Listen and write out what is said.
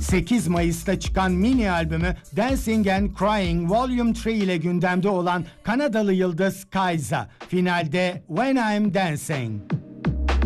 8 Mayıs'ta çıkan mini albümü Dancing and Crying Volume 3 ile gündemde olan Kanadalı yıldız Kaiza finalde When I'm Dancing.